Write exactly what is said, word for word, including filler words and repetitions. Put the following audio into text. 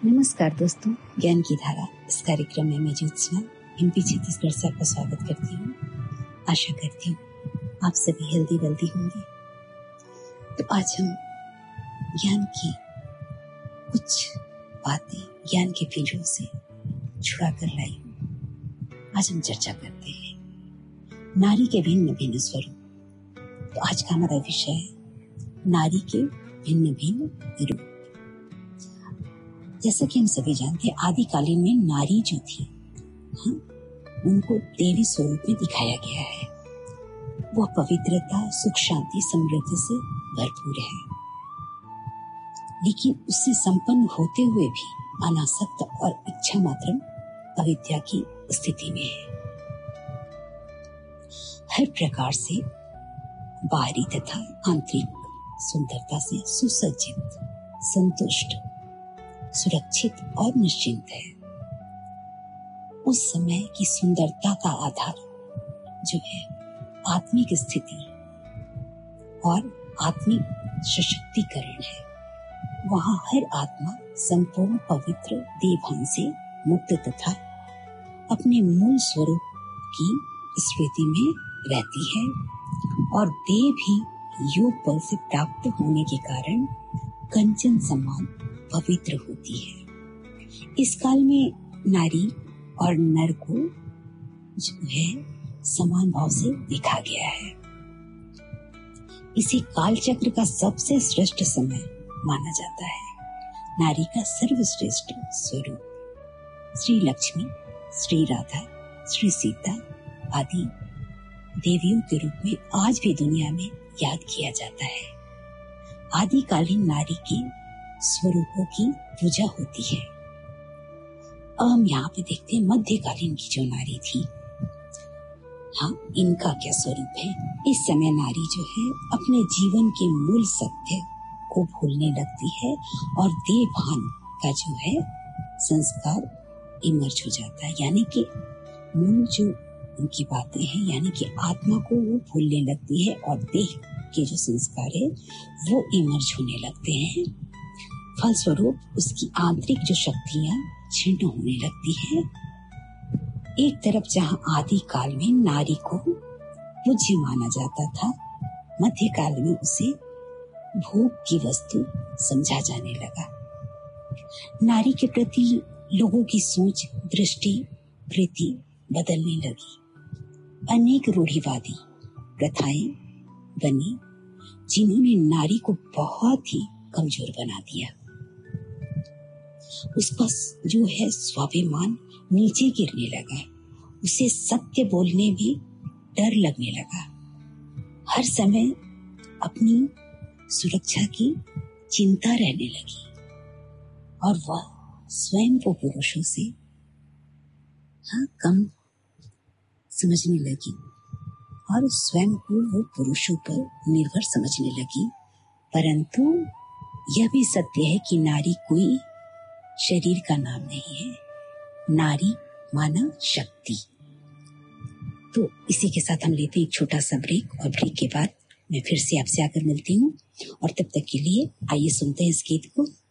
नमस्कार दोस्तों, ज्ञान की धारा इस कार्यक्रम में मैं ज्योत्सना एमपी छत्तीसगढ़ से आपका स्वागत करती हूँ। आशा करती हूँ आप सभी हेल्दी वेल्दी होंगे। तो आज हम ज्ञान की कुछ बातें ज्ञान के पिंजरों से छुड़ा कर लाई हूँ। आज हम चर्चा करते हैं नारी के भिन्न भिन्न स्वरूप। तो आज का हमारा विषय है नारी के भिन्न भिन्न रूप। जैसा कि हम सभी जानते हैं, आदिकालीन में नारी जो थी, हाँ, उनको देवी स्वरूप में दिखाया गया है। वह पवित्रता, सुख, शांति, समृद्धि से भरपूर है, लेकिन उससे संपन्न होते हुए भी अनासक्त और इच्छा मात्र अविद्या की स्थिति में है। हर प्रकार से बाहरी तथा आंतरिक सुंदरता से सुसज्जित, संतुष्ट, सुरक्षित और निश्चिंत है। उस समय की सुंदरता का आधार जो है आत्मिक स्थिति और आत्मिक सशक्तिकरण है। वहाँ हर आत्मा संपूर्ण पवित्र देवभान से मुक्त तथा अपने मूल स्वरूप की स्मृति में रहती है और देव भी योग बल से प्राप्त होने के कारण कंचन समान पवित्र होती है। इस काल में नारी और नर को जो है समान भाव से देखा गया है। इसी काल चक्र का सबसे श्रेष्ठ समय माना जाता है। नारी का सर्वश्रेष्ठ स्वरूप श्री लक्ष्मी, श्री राधा, श्री सीता आदि देवियों के रूप में आज भी दुनिया में याद किया जाता है। आदिकालीन नारी के स्वरूपों की पूजा होती है। अब हम यहाँ पे देखते हैं मध्यकालीन की जो नारी थी, हाँ, इनका क्या स्वरूप है। इस समय नारी जो है अपने जीवन के मूल सत्य को भूलने लगती है और देवभान का जो है संस्कार इमर्ज हो जाता है, यानी कि मूल जो उनकी बातें हैं, यानी कि आत्मा को वो भूलने लगती है और देह के जो संस्कार है वो इमर्ज होने लगते हैं। फलस्वरूप उसकी आंतरिक जो शक्तियां क्षीण होने लगती है। एक तरफ जहां आदि काल में नारी को पूज्य माना जाता था, मध्यकाल में उसे भोग की वस्तु समझा जाने लगा। नारी के प्रति लोगों की सोच, दृष्टि, प्रीति बदलने लगी। अनेक रूढ़िवादी प्रथाएं बनी जिन्होंने नारी को बहुत ही कमजोर बना दिया। उसका जो है स्वाभिमान नीचे गिरने लगा। उसे सत्य बोलने में डर लगने लगा। हर समय अपनी सुरक्षा की चिंता रहने लगी और वह स्वयं को पुरुषों से हाँ कम समझने लगी और स्वयं को वो पुरुषों पर निर्भर समझने लगी। परंतु यह भी सत्य है कि नारी कोई शरीर का नाम नहीं है। नारी माना शक्ति। तो इसी के साथ हम लेते हैं एक छोटा सा ब्रेक और ब्रेक के बाद मैं फिर से आपसे आकर मिलती हूँ और तब तक के लिए आइए सुनते हैं इस गीत को।